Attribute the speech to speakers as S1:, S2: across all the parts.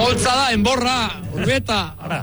S1: Bultza da, enborra, Urbieta.
S2: Ara.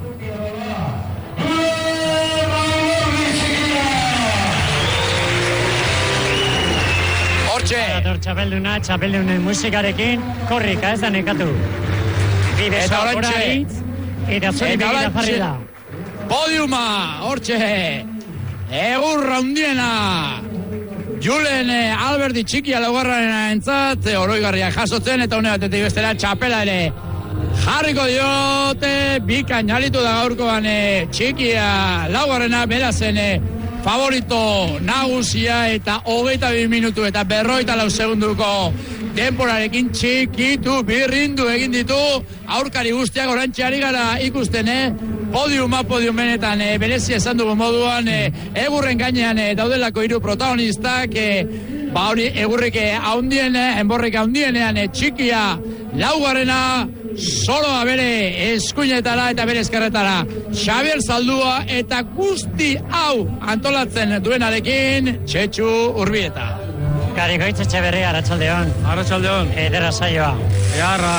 S1: Hortxe.
S3: Txapeldunen musikarekin, korrika ez da nekatu.
S1: Eta hortxe.
S3: Eta zuri begira jarri da.
S1: Podiuma, hortxe. Egurra undiena. Julen Alberti txikia laugarraren entzat, oroigarria jasotzen, eta une batetik bestera txapela ere jarriko diote, bikan jalitu da gaurkoan txikia laugarrena, berazen favorito nagusia, eta 22 minutu eta 54 segunduko denporarekin txikitu, birrindu egin ditu, aurkari guztiak orantxe ari gara ikusten, podiumenetan berezia esan dugu moduan, egurren gainean daudelako 3 protagonistak, hori egurrik haundien, enborrik haundienean txikia laugarrena, soloa bere eskuinetara eta bere eskerretara Xabier Zaldua, eta guzti hau antolatzen duenarekin Txetxu Urbieta.
S3: Garikoitz Etxeberri, Arratsaldeon.
S4: Arratsaldeon.
S3: Edera saioa.
S4: Eharra.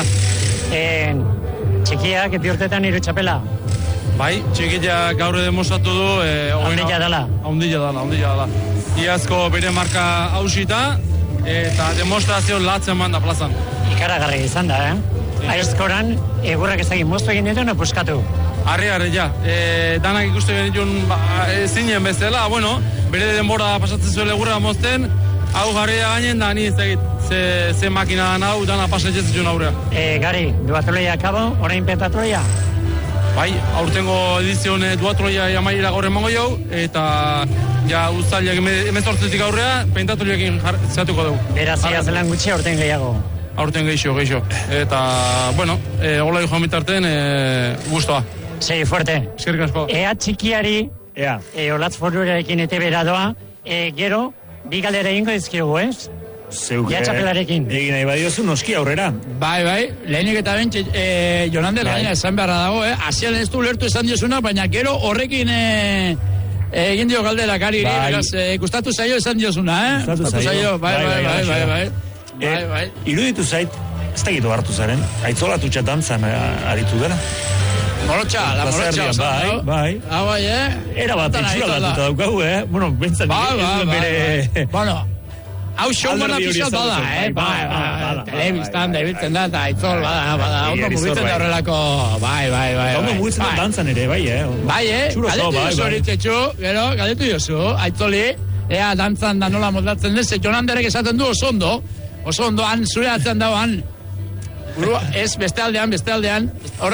S3: Txikiak bi urtetan 3 txapela.
S4: Bai, txikia gaur demostratu du.
S3: Haundila dala.
S4: Haundila dala. Iazko bere marka hausita, eta demostrazio latzen manda plazan.
S3: Ikaragarri izan da, Aizkoran, egurrak ez egin moztu egin ditu, puskatu.
S4: Arri, ja. Danak ikuste genitun zinen bezala, bere denbora pasatzen zuen egurra mozten, hau garria gainen da, ni ez egit, ze makina dan hau, dana pasatzen zuen aurrea.
S3: Gari, duatroia akabo, orain pentatroia?
S4: Bai, aurtengo edizion duatroia amaira gaur emango jau, eta ja uztailak 18 aurrea, pentatroiekin zatuko dugu.
S3: Berazia zelan gutxi, aurten gehiago.
S4: Aurten geixo. Eta, hola joan bitarten, guztua.
S3: Segi fuerte.
S4: Eskerrik asko.
S3: Ea txikiari, olatz forurekin ete beradoa, gero, bi galdera egingo dizkigu, ez?
S2: Zeuk,
S3: txapelarekin.
S2: Egin nahi badiozu noski aurrera.
S1: Bai, lehenik eta ben, Jonander, gaina esan beharra dago, Asian ez du lertu esan diosuna, baina gero horrekin egin dio galdera, Gari, gustatu zaio esan diosuna, Gustatu zaio, bai.
S2: Iruditu zait, ez da gitu hartu zaren, aitzolatu txatantzan aritu dela.
S1: Morotxa, la morotxa.
S2: Bai.
S1: Bai,
S2: Era bat itxura batuta daukagu, bentzan.
S1: Bai. Hau showmana pixat bada, telebistan da ibiltzen da, eta aitzol bada, ondo mugitzen da horrelako, bai.
S2: Ondo mugitzen da dantzan ere, bai,
S1: galdetu diozu horitzetxu, gero, galdetu diozu, aitzoli, ea dantzan da nola moldatzen dez, Jonanderek esaten du oso ondo, han zure atzen dauan, ez, beste aldean,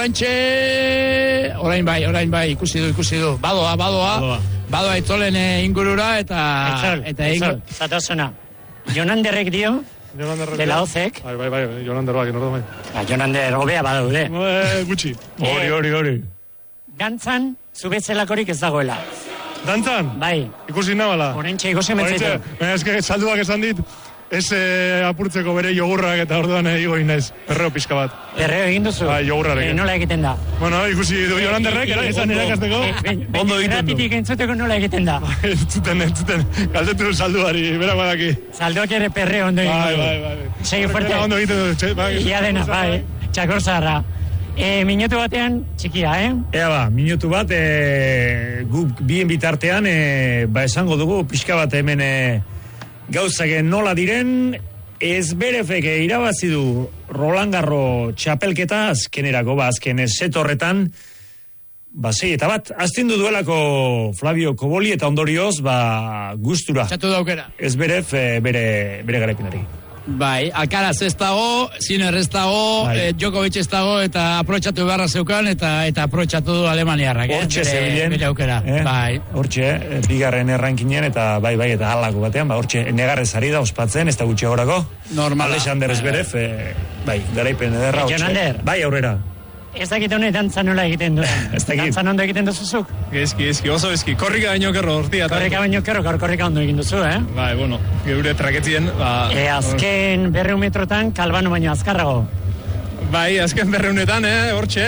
S1: orain bai, ikusi du, badoa aitzolen ingurura, eta
S3: Aitzol, zatozuna. Jonanderrek dio, dela hozek.
S4: Bai, Jonander bak, bai.
S3: Jonander, hobea badaude.
S4: Gutxi.
S2: Hori.
S3: Dantzan, zubetzelakorik ez dagoela.
S4: Dantzan?
S3: Bai.
S4: Ikusi nabala?
S3: Horentxe, ikusi mentzaitu.
S4: Baina salduak esan dit, ez apurtzeko bere jogurrak eta orduan igo inaiz, perreo pixka bat.
S3: Perreo egin duzu?
S4: Bai, jogurrarekin.
S3: Nola egiten da?
S4: Ikusi du Jonanderrek, esan erakasteko.
S3: Ondo egiten du. Gratitik entzuteko nola egiten da?
S4: Entzuten. Galdetu salduari, berak badaki.
S3: Salduak ere perreo ondo egiten du.
S4: Bai.
S3: Segi fuerte.
S4: Ondo egiten du, bai.
S3: Ia dena, bai. Txakor zaharra. Minutu batean, txikia,
S2: Ea minutu bat, guk bien bitartean, esango dugu, pixka bat hemen gauzak nola diren, Ezberefek irabazi du Roland Garros txapelketa azkenerako, azken set horretan, sei eta bat, astindu duelako Flavio Koboli eta ondorioz, gustura.
S1: Txatu daukera.
S2: Ezberef bere garaipenari.
S1: Bai, Alcaraz ez dago, Sinner ez dago, Djokovic ez dago, eta aprotxatu beharra zeukan, eta aprotxatu du alemaniarrak.
S2: Hortxe zebilen.
S1: Bere aukera, bai.
S2: Hortxe, bigarren errankinen, eta bai, eta halako batean, hortxe negarrez ari da ospatzen, ez da gutxi agorako.
S1: Normala.
S2: Alexander Zverev, garaipen ederra hortxe.
S3: Jonander.
S2: Bai, aurrera.
S3: Ez dakit honet dantzan nola egiten duen.
S2: Ez dakit.
S3: Dantzan ondo egiten duzuzuk?
S4: Eski, oso eski. Korrika baino kerro hortia.
S3: Korrika ondo egin duzu,
S4: Bai, geure traketzien.
S3: Azken 200 metrotan kalbano baino azkarrago.
S4: Bai, azken 200etan, hortxe,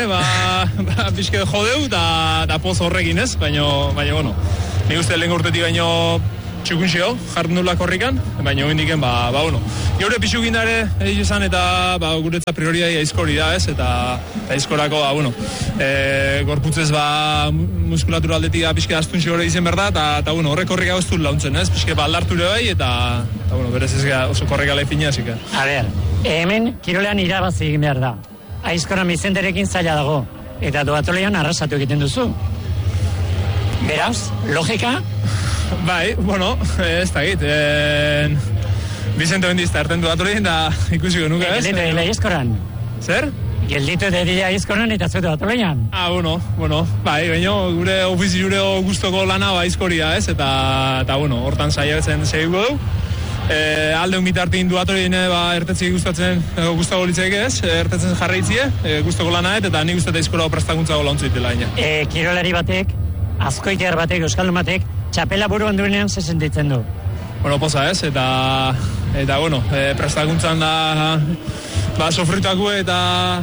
S4: pixke jodeu, da poz horrekin ez, baina, nik uste lehen urtetik baino
S5: txukunxeo, jardun dula korrikan, baina hori indiken, bueno. Geure pixukin da ere, izan, eta guretza prioridai aizkori da, ez? Eta aizkorako, gorputzez, muskulatura aldetik da pixke astuntxo hori izen berda, eta horrek korrika goztu launtzen, ez? Pixke aldarture bai, eta berez ez oso korrika laipina, zika.
S3: A ber, hemen kirolean irabazi egin behar da. Aizkoran Bizenterekin zaila dago, eta duatolean arrasatu egiten duzu. Beraz, logika?
S5: Bai, ez da git. Bizente bendiz, hartzen duatolean, da ikusiko nuke, ez?
S3: Gelditu edila aizkoran.
S5: Zer?
S3: Gelditu edila aizkoran eta zu duatolean.
S5: Bai, baina gure ofizi jure guztoko lana aizkoria, ez? Eta hortan saiatzen segiko du. Alde ungitartin duatolean ertetzik gustatzen gustago litzek ez, ertetzen jarraitzie, guztoko lana eta nik uste aizkora prestakuntzago launtzuitela ina.
S3: Kirolari batek, azkoitiar batek, euskaldun batek, txapela buruan duenean ze sentitzen du?
S5: Poza ez, eta prestakuntzan da sofritako eta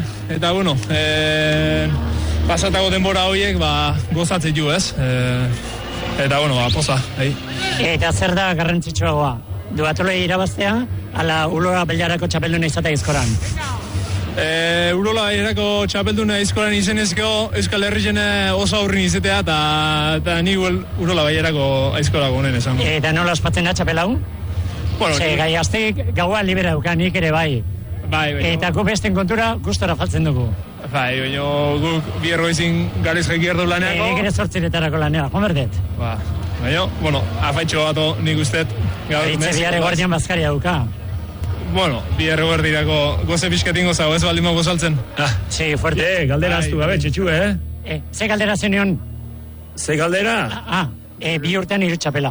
S5: pasatako denbora horiek gozatzen du ez, eta poza.
S3: Eta zer da garrantzitsuagoa? Duatolei irabaztea, ala Urola Bailarako txapelduna izatea aizkoran?
S5: Urola Bailarako txapelduna aizkoran izenezko Euskal Herrien oso aurrin izatea, eta ni Urola Bailarako aizkorako honen esan.
S3: Eta nola ospatzen da txapelau? Gai azteik gaua libera duka, nik ere bai. Eta gu besten kontura gustora faltzen dugu.
S5: Bai, baina guk bierroizin garez jekierdu laneako.
S3: Nik ere 8 lanea, joan berdet.
S5: Baina, afaitxo bato nik ustet.
S3: Itze biare guardian bazkaria duka.
S5: Biare guardirako goze pixketin gozago, ez baldin mago saltzen.
S3: Sí, fuerte.
S2: Galdera aztu gabe, txetxu,
S3: Ze galdera zenion?
S2: Ze galdera?
S3: Bi urtean 3 txapela.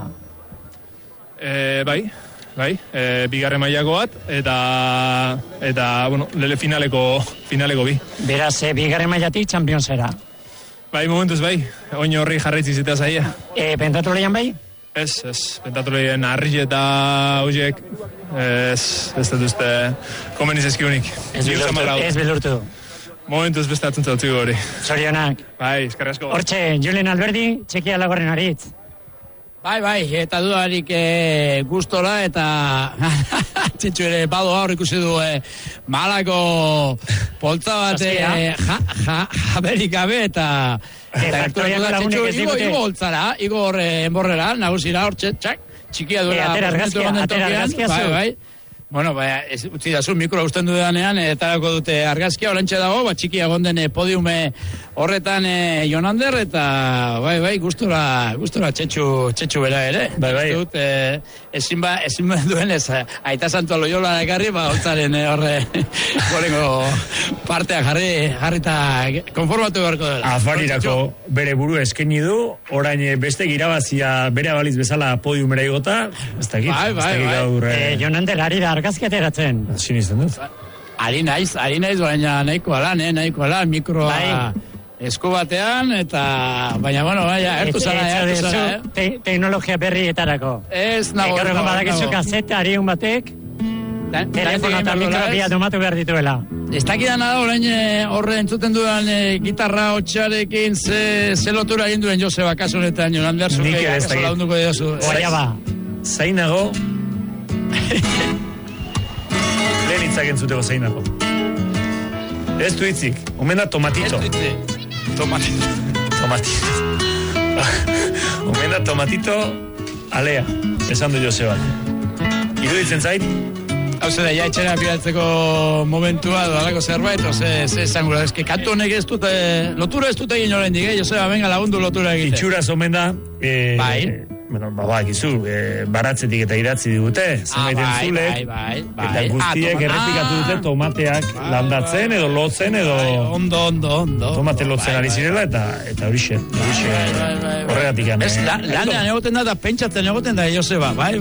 S5: Bai, bigarren mailako bat, eta lele finaleko bi.
S3: Beraz, bigarren mailatik Championsera.
S5: Bai, momentuz bai, oin horri jarraitzi zitea zaia.
S3: Pentatu lehian bai?
S5: Ez, pentatu lehian arri eta horiek, ez dut uste komeniz ezkiunik.
S3: Ez bilurtu.
S5: Momentuz bestatzen zautzigo hori.
S3: Zorionak.
S5: Bai, eskarrezko.
S3: Hortxe, Julen Alberdi, Txekia Lagorren aritz.
S1: Bai, eta dudarik gustora, eta txetxu ere bado hor ikusi du malako poltza bat jaberik gabe, eta igo holtzara, igo horre enborrera, nagusira hor txikia duela.
S3: Atera argazkia zu.
S1: Bai. Utzi da zu, mikroa usten dudanean, etarako dute argazkia, orantxe dago, txikia gonden podiume horretan Jonander, eta bai, gustura txetxu bera ere.
S2: Bai.
S1: Ezin duenez, Aita Santua Loyola ekarri, holtzaren horre gorengo partea jarri eta konformatu beharko dela.
S2: Afarirako bere buru eskaini du, orain beste girabazia bere abaliz bezala podiumera igota, ez dakit.
S1: Bai.
S3: Jonander, ari da argazkia ateratzen.
S2: Sinisten dut.
S1: Ari naiz, baina nahikoa lan, mikroa esku batean, eta baina, ertu zara.
S3: Teknologia berrietarako.
S1: Ez nago.
S3: Ekarreko badakizu kaseta, ariun batek, telefono eta mikroa bia domatu behar dituela.
S1: Ez dakidan da, orain horre entzuten dudan gitarra hotxarekin ze lotura egin duen Joseba kasu honetan, Jonander,
S2: nik ere ez dakit. Zainago, lehen hitzak entzuteko zainago. Ez du hitzik, omen da tomatito. Tomatito. Omen da tomatito alea, esan du Joseba. Iruditzen zait?
S1: Hau zera, ja etxera piratzeko momentua, doalako zerbait, ze esan gura, eske kantu honek ez dute, lotura ez dute egin horrein dik, Joseba, venga, lagundu lotura egite.
S2: Itxuraz omen da,
S1: bai.
S2: Ekizu, baratzetik eta idatzi digute, zenbaiten zulek, eta guztiek errepikatu dute tomateak landatzen edo lotzen edo...
S1: Ondo.
S2: Tomate lotzen ari zirela eta horixe, horregatik gane.
S1: Lanean egoten da, pentsatzen egoten da, Joseba, bai.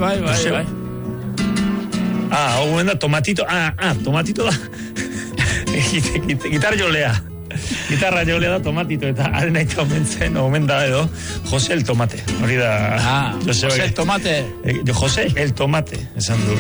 S2: Hau da, tomatito da, gitar jolea. Gitarra jolea da tomatito, eta haren nahi tomentzen, omen da edo, Jose el Tomate. Hori da...
S1: Jose el Tomate.
S2: Jose el Tomate, esan du.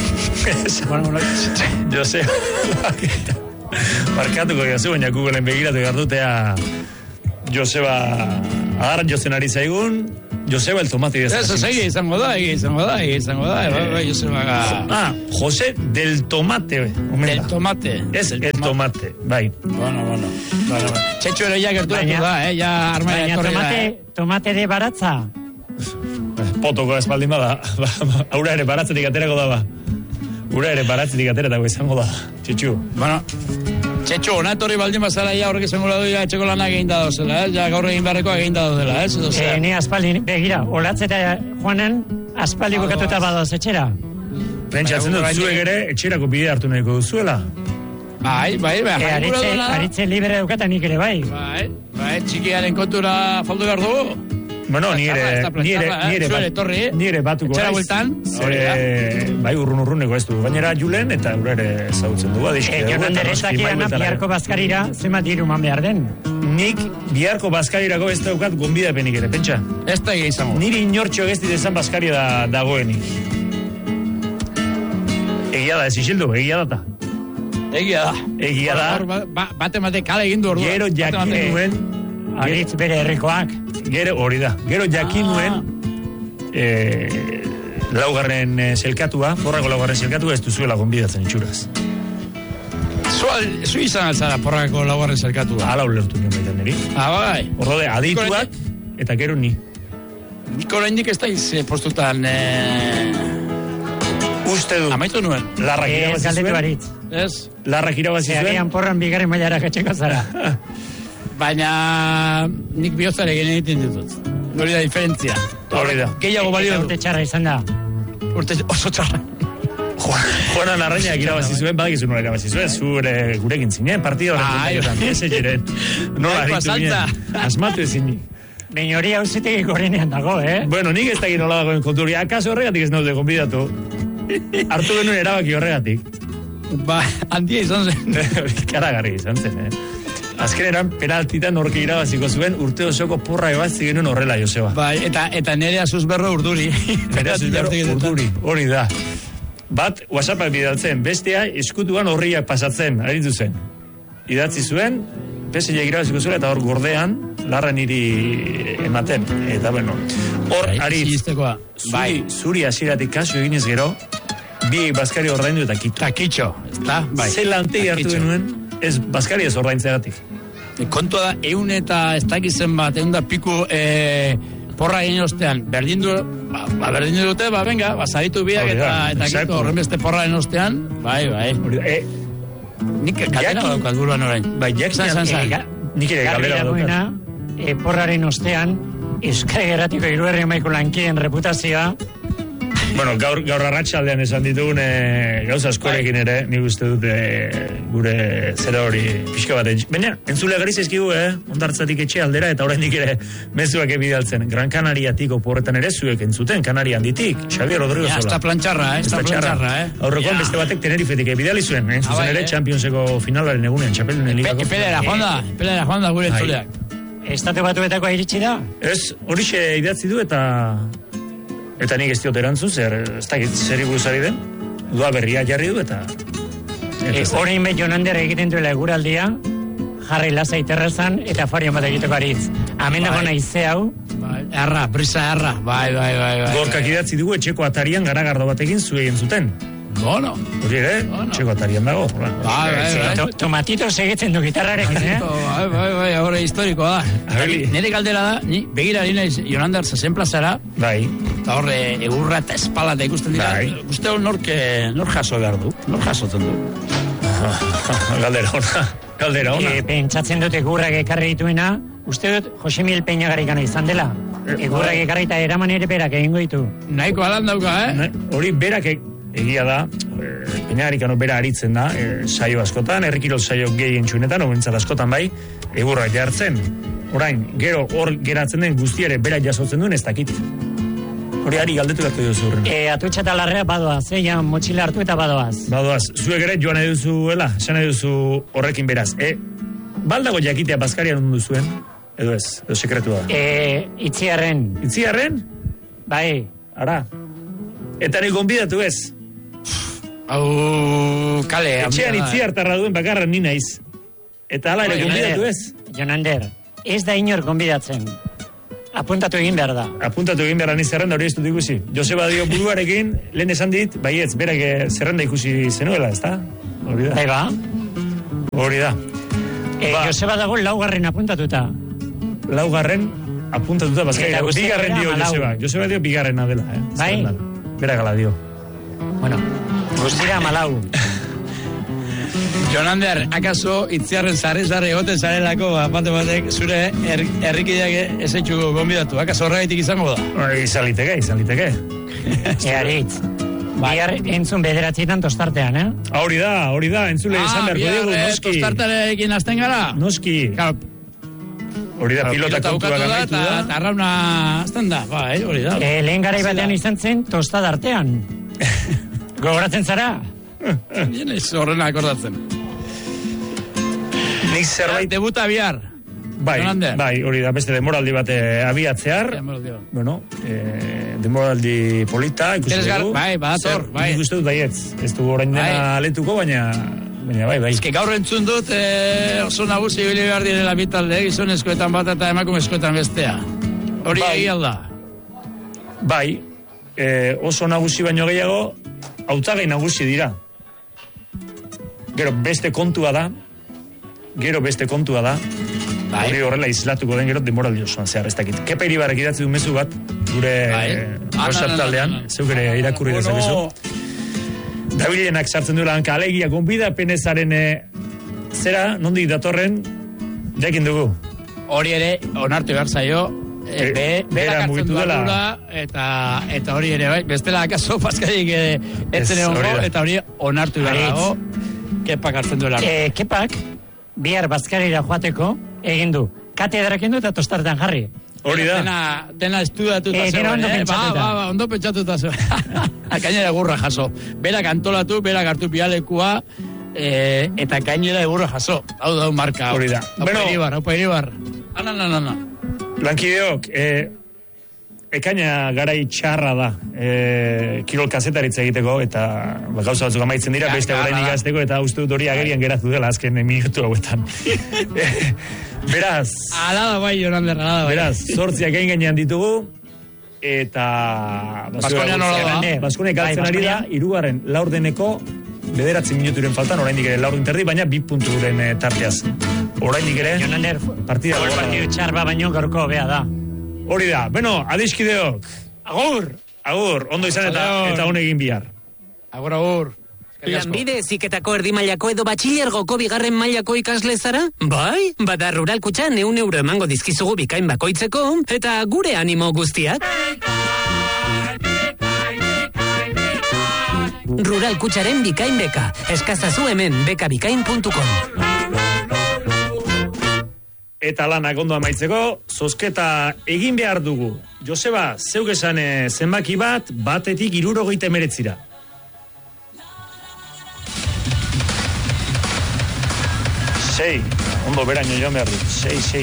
S2: Jose... Markatuko gazu, baina Googleen begiratu gardutea Joseba agarran jozen ari zaigun, Joseba el tomate.
S1: Eso egia izango da. Bai, Joseba.
S2: José del tomate.
S1: Del tomate.
S2: Ez el tomate, bai.
S1: Bueno. Txetxo ere ja gerturatu da, ja armaia etorri da.
S3: Tomate de baratza.
S2: Potoko espaldin bada, aura ere baratzetik aterako da ba. Ura ere baratzetik ateratako izango da, Txetxo.
S1: Bueno, Txetxo, ona etorri baldin bazara ja horrek izango da ja etxeko lanak egin da dozela, ja gaur egin beharrekoa egin da dozela, ez?
S3: Ni aspaldi, begira, olatzeta joanen aspaldi bukatuta badoaz etxera.
S2: Pentsatzen dut, zuek ere etxerako bide hartu nahiko duzuela.
S1: Bai,
S3: Aritze libre daukata nik ere bai.
S1: Bai, txikiaren kontura faldu behar dugu.
S2: Bueno, ni ere batuko
S1: etxera bueltan.
S2: Bai, urruneko ez du. Gainera Julen eta ere ezagutzen du.
S3: Jonan derezakiana biharko bazkarira zema diruman behar den.
S2: Nik biharko bazkarirako ez daukat gonbidapenik ere, pentsa.
S1: Ez da egia izango.
S2: Niri inortxo ez ditezan bazkaria dagoenik. Egia da, ez isildu, egia da. Egia da.
S1: Bate kale egin du ordua.
S2: Gero jakin nuen.
S3: Aritz bere herrikoak.
S2: Gero hori da. Gero jakin nuen laugarren selkatua, porrako laugarren selkatua ez duzuela gonbidatzen itxuraz.
S1: Zu izan altzara porrako laugarren selkatua.
S2: Hala ulertu nion baitan niri.
S1: Bai.
S2: Ordode, adituak eta gero ni.
S1: Niko oraindik ez da postutan...
S2: Uste du.
S1: Amaitu nuen.
S2: Larrak irabazi zuen.
S1: Ez.
S2: Larrak irabazi zuen.
S3: Agian porran bigarren mailara katxeko zara.
S1: Baina nik bihotzare egiten ditut. Hori da diferentzia.
S2: Hori da.
S1: Gehiago balio du.
S3: Urte txarra izan da.
S1: Urte oso txarra.
S2: Juanan Arrainak irabazi zuen, badakizu nola irabazi zuen, zure gurekin zinen, partida horretan. Ez egeren. Nola ditu ginen. Asmatu ezin.
S3: Baina hori hauzetik gorenean dago,
S2: Bueno, nik ez dakit nola dagoen konturi. Akaso horregatik ez naude konbidatu. Hartu genuen erabaki horregatik.
S1: Ba, handia izan zen.
S2: Karagarri izan zen, Azkeneran, penaltitan norki irabaziko zuen, urte osoko porra ebazi genuen horrela, Joseba.
S1: Bai, eta nere azuzberro urduri.
S2: Nere azuzberro urduri, hori da. Bat, WhatsAppak bidaltzen, bestea, eskutuan horriak pasatzen, aritu zen. Idatzi zuen, PSG irabaziko zuela, eta hor gordean, larra niri ematen. Eta, bueno, hor, Aritz, zuri hasieratik kasu eginez gero, bi bazkari ordaindu eta kito.
S1: Eta kitxo, ezta?
S2: Zelantegi hartu genuen, ez bazkari ez ordaintzeagatik.
S1: Kontua da, eun eta ez dakizen bat, eun da piku porra egin ostean, berdindu dute, venga, zaritu biak eta kito horren beste porra egin ostean, bai. Nik katena daukat buruan orain.
S2: Bai, nik ere galera daukat.
S3: Porraren ostean, Euskal Herratiko Hiruherri Maiko lankien reputazioa.
S2: Bueno, gaur arratsaldean esan ditugun gauza askorekin ere, nik uste dute gure zera hori pixka bat. Baina, entzule gariz ezkigu, ondartzatik etxe aldera, eta oraindik ere mezuak ebidaltzen. Gran Kanariatik oporretan ere zuek entzuten, Kanarian ditik, Xavier Rodrigo Zola.
S1: Esta plantxarra.
S2: Aurrekoan beste batek Tenerifetik ebidali zuen, zuzen ere, Championseko finalaren egunean, Txapeldunen ligako.
S1: Epelera joan da gure entzuleak.
S3: Estatu Batuetakoa iritsi da?
S2: Ez, horixe idatzi du eta nik ez diot erantzun, ez dakit zeri buruzari den, doa berria jarri du eta...
S3: Horein bet Jonander egiten duela eguraldia, jarri lasa iterrezan eta farion bat egiteko Aritz. Hemen dago nahize hau.
S1: Brisa erra, bai.
S2: Gorkak idatzi dugu etxeko atarian garagardo batekin zuegin zuten.
S1: Bono.
S2: Hori ere, etxeko atarian dago.
S3: Bai. Tomatito segitzen du gitarrarekin,
S1: Bai, hori historikoa da. Nire galdera da, ni begira naiz Jonander zezen plazara.
S2: Bai.
S1: Eta horre, egurra eta espala eta ikusten dira. Uste hor nor jaso behar du? Nor jasotzen du?
S2: Galdera ona.
S3: Pentsatzen dut egurrak ekarri dituena, uste dut Josemil Peñagarikana izan dela. Egurrak ekarri eta eraman ere berak egingo ditu.
S1: Nahiko alan dauka,
S2: Hori berak egia da, Peñagarikano bera aritzen da, saio askotan, herrikirol saio gehien txunetan, obentzat askotan bai, egurrak jartzen. Orain, gero hor geratzen den guztiare bera jasotzen duen ez dakit. Hori ari galdetu beharko duzu horren.
S3: Atutxa eta larrea badoaz, motxila hartu eta badoaz.
S2: Zuek ere joan nahi duzuela, esan nahi duzu horrekin beraz. Baldago jakitea bazkarian ondu zuen, edo ez, edo sekretua da.
S3: Itziarren.
S2: Itziarren?
S3: Bai.
S2: Ara. Eta nahi gonbidatu ez?
S1: Kale.
S2: Etxean itziartarra duen bakarra ni naiz. Eta hala ere gonbidatu ez?
S3: Jonander, ez da inor gonbidatzen. Apuntatu egin behar da.
S2: Apuntatu egin behar ni zerrenda hori ez dut ikusi. Joseba dio buruarekin, lehen esan dit, baietz, berak zerrenda ikusi zenuela, ez da? Hori da.
S3: Bai ba.
S2: Hori da.
S3: Joseba dago 4. apuntatuta.
S2: 4. apuntatuta, bazkaira. Bigarren dio Joseba. Joseba dio bigarrena dela,
S3: Bai?
S2: Berak ala dio.
S3: Bueno, guztira 4.
S1: Jonander, akaso itziarren zarri egoten zarelako batek zure herrikideak ez etxuko gonbidatu, akaso horregaitik izango da?
S2: Izan liteke.
S3: Earitz. Bihar entzun 9 tostartean,
S2: Hori da, entzule izan beharko dugu, noski.
S1: Tostartarekin azten gara?
S2: Noski. Hori da, pilota kontua gaitu da.
S1: Eta arrauna azten da, hori da.
S3: Lehen garai batean izan zen tostada artean. Gogoratzen zara?
S1: Nien ez horrena akordatzen.
S2: Nik zerbait...
S1: Debuta bihar.
S2: Bai, hori da, beste demoraldi bat abiatzear. Bueno, demoraldi polita, ikusten dugu.
S1: Bai, badator, bai.
S2: Ikusten dut baietz. Ez du orain dena letuko, baina bai.
S1: Ez gaur entzun dut oso nagusi ibili behar direla bitalde, gizonezkoetan bat eta emakumezkoetan bestea. Hori egia da.
S2: Bai, oso nagusi baino gehiago, hautagai nagusi dira. Gero beste kontua da, hori horrela izlatuko den gero demoraldi osoan zehar, ez dakit. Kepa Iribarrek idatzi du mezu bat, gure WhatsApp taldean, zeuk ere irakurri dezakezu. Dabilenak sartzen duela hanka alegia, gonbida penezaren zera, nondik datorren, jakin dugu.
S1: Hori ere, onartu behar zaio, berak hartzen duela, eta hori ere, bai, bestela akaso paskadik etzen egongo, eta hori onartu behar dago, Kepak hartzen duela.
S3: Kepak, bihar bazkarira joateko, egin du. Katedrak egin du eta tostartean jarri.
S2: Hori da.
S1: Dena estudiatuta zegoen.
S3: Ondo pentsatuta.
S1: Ondo pentsatuta zegoen. Gainera egurra jaso. Berak antolatu, berak hartu bialekua, eta gainera egurra jaso. Hau marka.
S2: Hori da.
S1: Aupa Iribar. Ana.
S2: Lankideok, ekaina garai txarra da kirol kazetaritza egiteko, eta gauza batzuk amaitzen dira, beste orain ikasteko, eta uste dut hori agerian geratu dela azken minutu hauetan. Beraz...
S1: Alada bai, Jonander, alada bai.
S2: Beraz, 8 egin gainean ditugu, eta...
S1: Baskonia nola da.
S2: Baskonia galtzen ari da, 3. laurdeneko 9 minuturen faltan, oraindik ere laurden terdi, baina 2 punturen tarteaz. Oraindik ere...
S3: Jonander,
S2: partidu
S3: txarba baino gorko hobea da.
S2: Hori da, adiskideok. Agur, ondo izan eta honegin bihar.
S6: Agur. Lanbide heziketako erdimailako edo batxilergoko 2. mailako ikasle zara? Bai, bada Rural Kutxan 100 euro emango dizkizugu bikain bakoitzeko, eta gure animo guztiak. Rural Kutxaren bikain beka. Eskazazu hemen bekabikain.com.
S2: Eta lanak ondo amaitzeko, zozketa egin behar dugu. Joseba, zeuk esan zenbaki batetik 69. Sei, ondo beraino joan behar dut.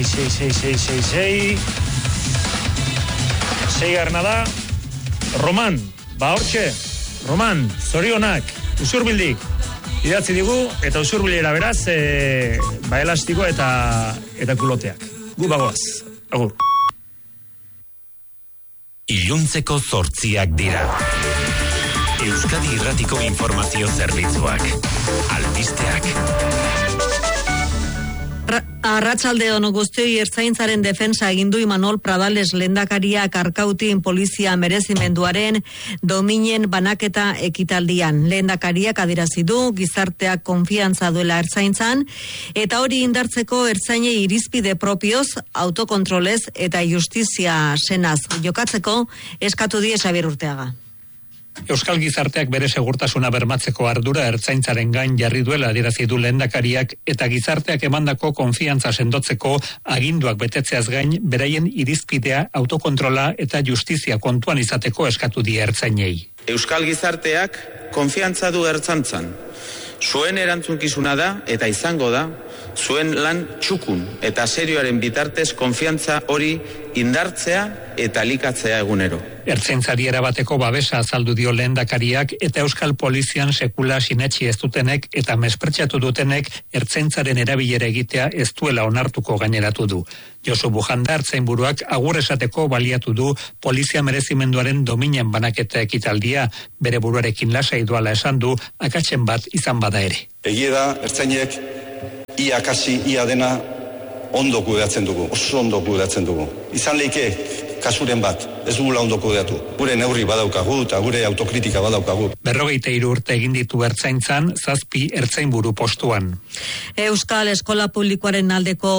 S2: 6. 6 garna da. Roman, hortxe. Roman, zorionak, usurbildik. Idatzi digu, eta usurbilera beraz, elastiko eta kuloteak. Gu bagoaz. Agur.
S7: Iluntzeko 8 dira. Euskadi Irratiko informazio zerbitzuak. Albisteak.
S8: Arratsaldeon guztioi, Ertzaintzaren defensa egin du Imanol Pradales lehendakariak Arkautin polizia merezimenduaren dominen banaketa ekitaldian. Lehendakariak adierazi du gizarteak konfiantza duela Ertzaintzan, eta hori indartzeko ertzainei irizpide propioz, autokontrolez eta justizia senaz jokatzeko eskatu die Xabier Urteaga.
S9: Euskal gizarteak bere segurtasuna bermatzeko ardura Ertzaintzaren gain jarri duela adierazi du lehendakariak, eta gizarteak emandako konfiantza sendotzeko aginduak betetzeaz gain beraien irizpidea, autokontrola eta justizia kontuan izateko eskatu die ertzainei.
S10: Euskal gizarteak konfiantza du Ertzaintzan. Zuen erantzunkizuna da eta izango da zuen lan txukun eta serioaren bitartez konfiantza hori indartzea eta elikatzea egunero.
S9: Ertzaintzari erabateko babesa azaldu dio lehendakariak eta Euskal Polizian sekula sinetsi ez dutenek eta mespretsatu dutenek ertzaintzaren erabilera egitea ez duela onartuko gaineratu du. Josu Bujanda ertzainburuak agur esateko baliatu du polizia merezimenduaren dominen banaketa ekitaldia, bere buruarekin lasai doala esan du, akatsen bat izan bada ere.
S11: Egia da, ertzainek ia kasi, ia dena ondo kudeatzen dugu, oso ondo kudeatzen dugu. Izan leike kasuren bat, ez dugula ondo kudeatu. Gure neurri badaukagu eta gure autokritika badaukagu.
S9: 43 urte egin ditu ertzaintzan, 7 ertzainburu postuan.
S8: Euskal Eskola Publikoaren aldeko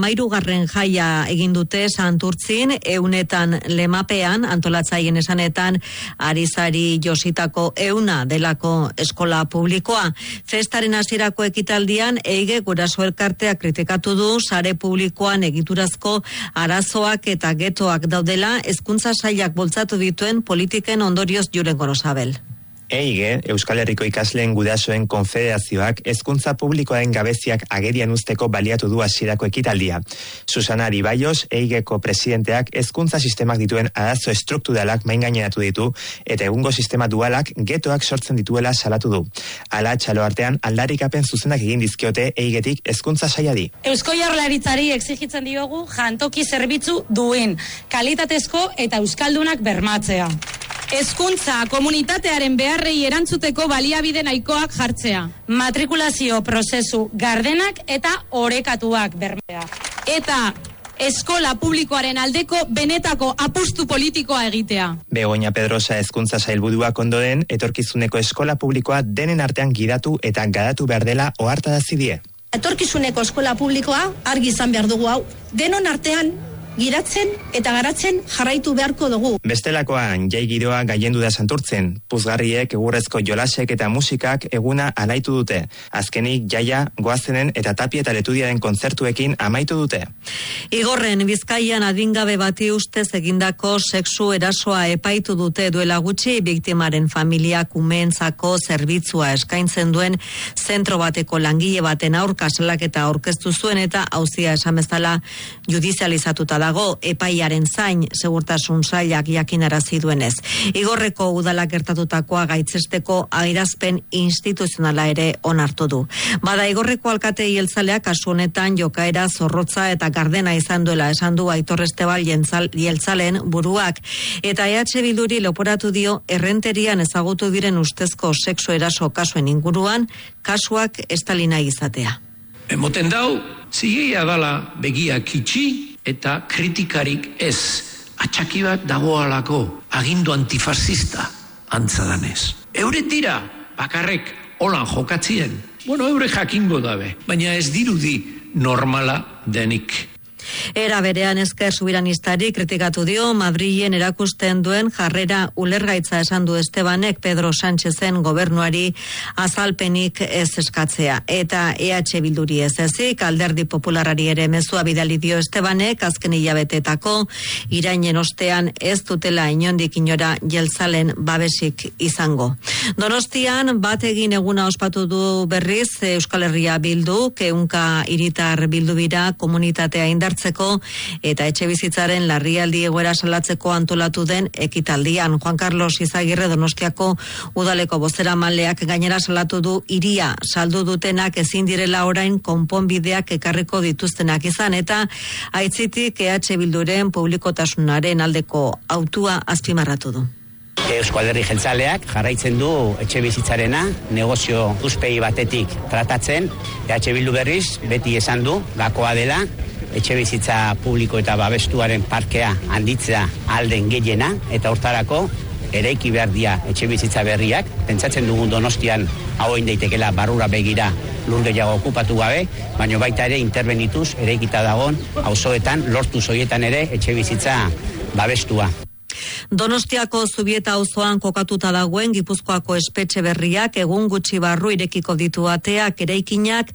S8: 33. jaia egin dute Santurtzin, eunetan lemapean, antolatzaien esanetan, arizari jositako euna delako eskola publikoa. Festaren hasierako ekitaldian, Eige Guraso Elkarteak kritikatu du, sare publikoan egiturazko arazoak eta getoak daudela, hezkuntza sailak bultzatu dituen politiken ondorioz Julen Gorosabel.
S12: Eige, Euskal Herriko ikasleen gudasoen konfederazioak hezkuntza publikoaren gabeziak agerian uzteko baliatu du hasierako ekitaldia. Susana Aribaios, Eigeko presidenteak hezkuntza sistemak dituen arazo estrukturalak maingaineratu ditu eta egungo sistema dualak getoak sortzen dituela salatu du. Hala, txalo artean aldarrikapen zuzenak egin dizkiote Eigetik hezkuntza sailari.
S13: Eusko Jaurlaritzari exigitzen diogu jantoki zerbitzu duen, kalitatezko eta euskaldunak bermatzea. Hezkuntza komunitatearen beharrei erantzuteko baliabide nahikoak jartzea. Matrikulazio prozesu gardenak eta orekatuak bermea. Eta eskola publikoaren aldeko benetako apustu politikoa egitea.
S12: Begoña Pedrosa hezkuntza sailburuak ondoren, etorkizuneko eskola publikoa denen artean gidatu eta garatu behar dela ohartarazi die.
S14: Etorkizuneko eskola publikoa argi izan behar dugu hau. Denon artean giratzen eta garatzen jarraitu beharko dugu.
S12: Bestelakoan, jai giroa gailendu da Santurtzen. Puzgarriek, egurrezko jolasek eta musikak eguna alaitu dute. Azkenik, jaia, goazenen eta Tapia eta Letudiaren kontzertuekin amaitu dute.
S8: Igorren, Bizkaian adingabe bati ustez egindako sexu erasoa epaitu dute duela gutxi, biktimaren familiak umeentzako zerbitzua eskaintzen duen zentro bateko langile baten aurka salaketa aurkeztu zuen eta auzia esan bezala judizializatuta dago epaiaren zain segurtasun sailak jakinarazi duenez. Igorreko udalak gertatutakoa gaitzesteko adierazpen instituzionala ere onartu du. Bada Igorreko alkate jeltzaleak kasu honetan jokaera zorrotza eta gardena izan duela esan du Aitor Estebal jeltzalen buruak eta EH Bilduri leporatu dio errenterian ezagutu diren ustezko sexu eraso kasuen inguruan kasuak estalina izatea.
S15: Emoten dau, zigeia dala begiak itxi eta kritikarik ez. Atxaki bat dagoalako agindu antifascista antzadanez. Eure dira bakarrek holan jokatzien. Bueno, eure jakingo dabe, baina ez dirudi normala denik.
S8: Era berean Ezker Subiranistarik kritikatu dio Madrilen erakusten duen jarrera ulergaitza esan du Estebanek Pedro Sánchezen gobernuari azalpenik ez eskatzea. Eta EH Bilduri ez ezik, Alderdi Popularari ere mezua bidali dio Estebanek azken hilabetetako irainen ostean ez dutela inondik inora jeltzalen babesik izango. Donostian bat egin eguna ospatu du berriz Euskal Herria Bildu, ehunka hiritar bildu bira komunitatea indartzeko eta etxebizitzaren larrialdi egoera salatzeko antolatu den ekitaldian. Juan Carlos Izagirre Donostiako udaleko bozeramaileak gainera salatu du hiria saldu dutenak ezin direla orain konponbideak ekarriko dituztenak izan eta aitzitik EH Bilduren publikotasunaren aldeko autua azpimarratu du.
S16: Eusko Alderdi Jeltzaleak jarraitzen du etxebizitzarena negozio uspegi batetik tratatzen. EH Bildu berriz beti esan du gakoa dela etxebizitza publiko eta babestuaren parkea handitzea alden gehiena eta hortarako eraiki behar dia etxebizitza berriak. Pentsatzen dugun Donostian hau egin daitekela barrura begira lur gehiago okupatu gabe, baina baita ere interbenituz eraikita dagoen auzoetan lortu zoietan ere etxebizitza babestua.
S8: Donostiako Zubieta auzoan kokatuta dagoen Gipuzkoako espetxe berriak egun gutxi barru irekiko ditu ateak, eraikinak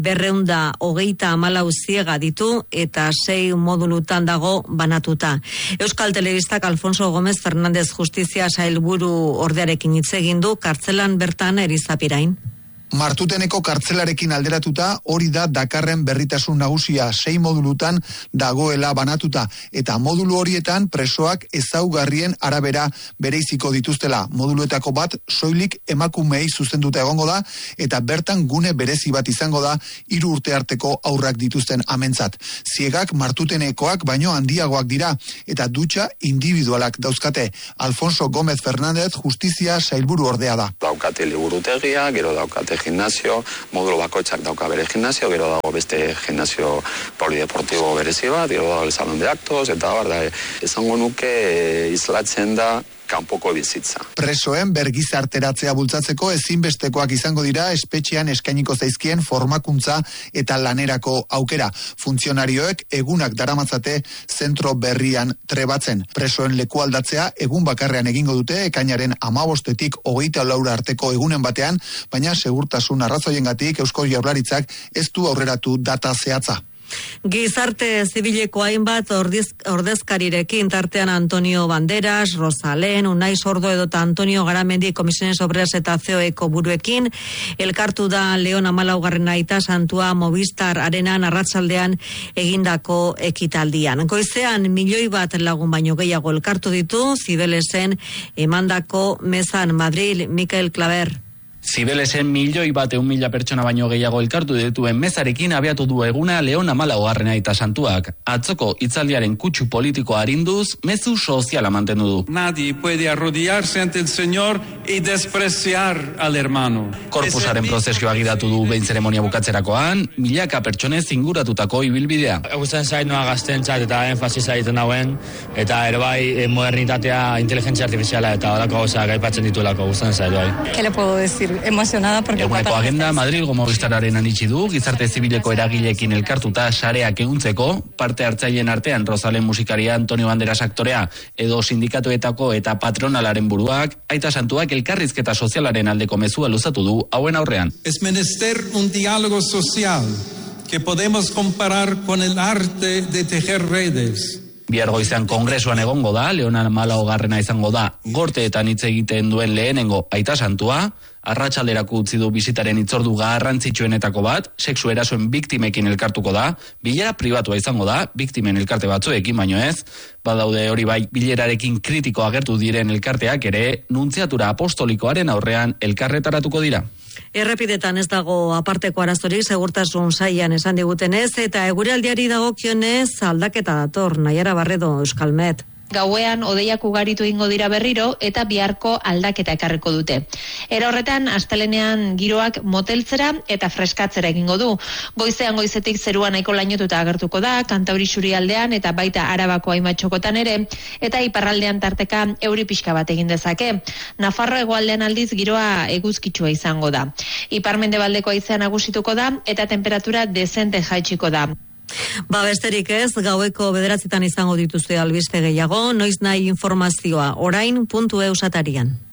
S8: 224 ziega ditu eta 6 modulutan dago banatuta. Euskal Telebistak Alfonso Gómez Fernández Justizia sailburu ordearekin hitz egin du kartzelan bertan Erizapirain.
S17: Martuteneko kartzelarekin alderatuta, hori da Dakarren berritasun nagusia, 6 modulutan dagoela banatuta, eta modulu horietan presoak ezaugarrien arabera bereiziko dituztela. Moduluetako bat soilik emakumei zuzenduta egongo da, eta bertan gune berezi bat izango da 3 urte arteko aurrak dituzten amentzat. Ziegak Martutenekoak baino handiagoak dira, eta dutxa individualak dauzkate. Alfonso Gómez Fernández justizia sailburu ordea da.
S18: Daukate liburutegia, gero daukate gimnasio, modulo bakoitzak dauka bere gimnasio, gero dago beste gimnasio polideportibo berezi bat, gero dago el salón de actos, eta esango nuke islatzen da kanpoko bizitza.
S17: Presoen bergizarteratzea bultzatzeko ezinbestekoak izango dira espetxean eskainiko zaizkien formakuntza eta lanerako aukera. Funtzionarioek egunak daramatzate zentro berrian trebatzen. Presoen leku aldatzea egun bakarrean egingo dute ekainaren 15-etik 24 arteko egunen batean, baina segurtasun arrazoiengatik Eusko Jaurlaritzak ez du aurreratu data zehatza.
S8: Gizarte zibileko hainbat ordezkarirekin tartean Antonio Banderas, Rosalén, Unai Sordo edota Antonio Garamendi Komisiones Obreras eta COEko buruekin elkartu da Leon 14. aita santua Movistar Arenan arratsaldean egindako ekitaldian. Goizean 1 milioi lagun baino gehiago elkartu ditu Zibelesen emandako mezan Madrid. Mikel Claver.
S19: Zibelesen 1.100.000 pertsona baino gehiago elkartu dituen mezarekin abiatu du eguna Leon 14. aita santuak. Atzoko hitzaldiaren kutsu politikoa arinduz, mezu soziala mantendu du.
S20: Nadie puede arrodillarse ante el Señor y despreciar al hermano.
S19: Korpusaren prozesioa gidatu du behin zeremonia bukatzerakoan, milaka pertsonez inguratutako ibilbidea.
S21: Gusten zait noa gaztentzat eta enfasiza egiten dauen, eta ere bai modernitatea, inteligentzia artifiziala eta horako gauzak aipatzen dituelako gusten zait bai.
S22: ¿Qué le puedo decir? Emocionada porque
S19: eguneko agenda Madrilgo Movistararen anitzi du, gizarte zibileko eragileekin elkartuta sareak ehuntzeko, parte hartzaileen artean Rosalén musikaria, Antonio Banderas aktorea, edo sindikatuetako eta patronalaren buruak, aita santuak elkarrizketa sozialaren aldeko mezua luzatu du hauen aurrean.
S20: Es menester un diálogo social que podemos comparar con el arte de tejer redes.
S19: Bihar goizean kongresuan egongo da, Leon 14. izango da, gorteetan hitz egiten duen lehenengo aita santua, arratsalderako utzi du bisitaren hitzordu garrantzitsuenetako bat, sexu erasoen biktimekin elkartuko da, bilera pribatua izango da, biktimen elkarte batzuekin baino ez, badaude hori bai bilerarekin kritiko agertu diren elkarteak ere, nuntziatura apostolikoaren aurrean elkarretaratuko dira.
S8: Errepidetan ez dago aparteko arazorik segurtasun sailan esan digutenez, eta eguraldiari dagokionez aldaketa dator. Naiara Barredo, Euskalmet.
S23: Gauean hodeiak ugaritu egingo dira berriro eta biharko aldaketa ekarriko dute. Era horretan, astelenean giroak moteltzera eta freskatzera egingo du. Goizean goizetik zerua nahiko lainotuta agertuko da, Kantauri isurialdean eta baita Arabako hainbat txokotan ere, eta iparraldean tarteka euri pixka bat egin dezake. Nafarro hegoaldean aldiz giroa eguzkitsua izango da. Ipar-mendebaldeko haizea nagusituko da eta temperatura dezente jaitsiko da.
S8: Besterik ez, gaueko 9 izango dituzte albiste gehiago, noiz nahi informazioa, orain.eus atarian.